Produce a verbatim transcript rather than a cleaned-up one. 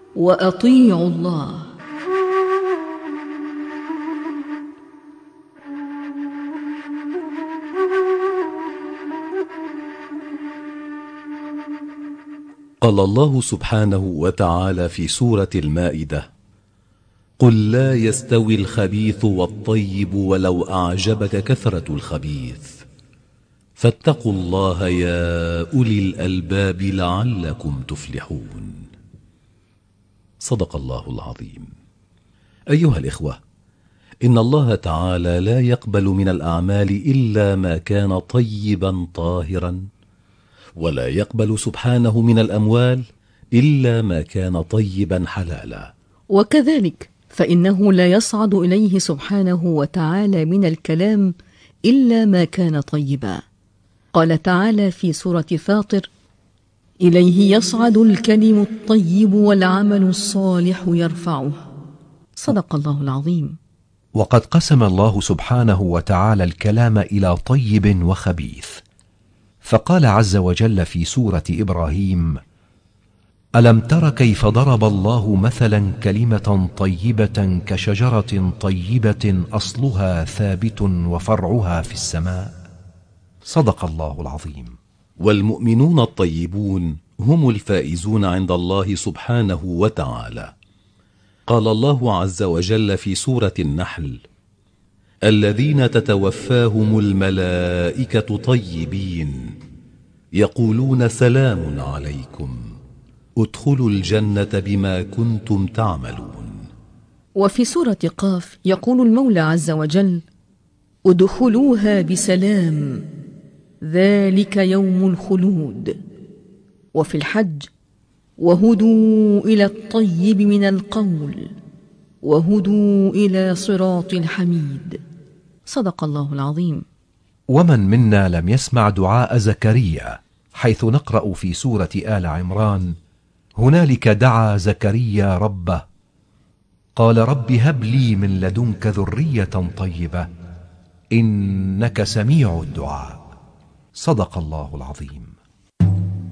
وأطيعوا الله. قال الله سبحانه وتعالى في سورة المائدة: قل لا يستوي الخبيث والطيب ولو أعجبك كثرة الخبيث فاتقوا الله يا أولي الألباب لعلكم تفلحون. صدق الله العظيم. أيها الإخوة، إن الله تعالى لا يقبل من الأعمال إلا ما كان طيبا طاهرا، ولا يقبل سبحانه من الأموال إلا ما كان طيبا حلالا. وكذلك فإنه لا يصعد إليه سبحانه وتعالى من الكلام إلا ما كان طيبا. قال تعالى في سورة فاطر: إليه يصعد الكلم الطيب والعمل الصالح يرفعه. صدق الله العظيم. وقد قسم الله سبحانه وتعالى الكلام إلى طيب وخبيث، فقال عز وجل في سورة إبراهيم: ألم تر كيف ضرب الله مثلا كلمة طيبة كشجرة طيبة أصلها ثابت وفرعها في السماء. صدق الله العظيم. والمؤمنون الطيبون هم الفائزون عند الله سبحانه وتعالى. قال الله عز وجل في سورة النحل: الذين تتوفاهم الملائكة طيبين يقولون سلام عليكم ادخلوا الجنة بما كنتم تعملون. وفي سورة قاف يقول المولى عز وجل: ادخلوها بسلام ذلك يوم الخلود. وفي الحج: وهدوا إلى الطيب من القول وهدوا إلى صراط الحميد. صدق الله العظيم. ومن منا لم يسمع دعاء زكريا، حيث نقرأ في سورة آل عمران: هنالك دعا زكريا ربه قال رب هب لي من لدنك ذرية طيبة إنك سميع الدعاء. صدق الله العظيم.